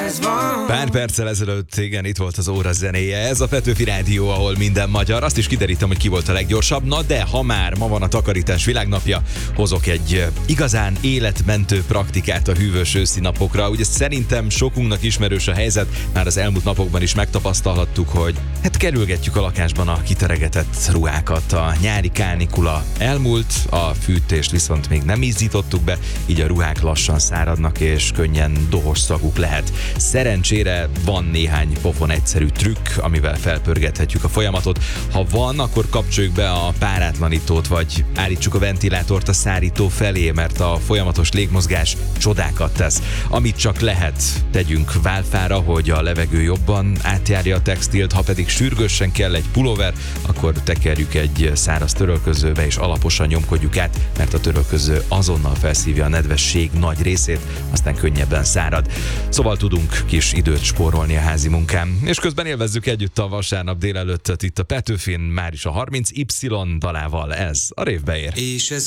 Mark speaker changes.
Speaker 1: ez van.
Speaker 2: Pár perccel ezelőtt, igen, itt volt az óra zenéje. Ez a Petőfi Rádió, ahol minden magyar. Azt is kiderítem, hogy ki volt a leggyorsabb. Na de, ha már ma van a takarítás világnapja, hozok egy igazán életmentő praktikát a hűvös őszi napokra. Ugye szerintem sokunknak ismerős a helyzet, már az elmúlt napokban is megtapasztalhattuk, hogy kerülgetjük a lakásban a kiteregetett ruhákat. A nyári kánikula elmúlt, a fűtést viszont még nem izzítottuk be, így a ruhák lassan száradnak és könnyen dohos szaguk lehet. Szerencsére van néhány pofon egyszerű trükk, amivel felpörgethetjük a folyamatot. Ha van, akkor kapcsoljuk be a párátlanítót, vagy állítsuk a ventilátort a szárító felé, mert a folyamatos légmozgás csodákat tesz. Amit csak lehet, tegyünk válfára, hogy a levegő jobban átjárja a textilt, ha pedig sürgősen kell egy pulóver, akkor tekerjük egy száraz törölközőbe és alaposan nyomkodjuk át, mert a törölköző azonnal felszívja a nedvesség nagy részét, aztán könnyebben szárad. Szóval tudunk kis időt spórolni a házi munkán, és közben élvezzük együtt a vasárnap délelőttet itt a Petőfin, már is a 30Y dalával. Ez a Révbe ér.
Speaker 1: És ez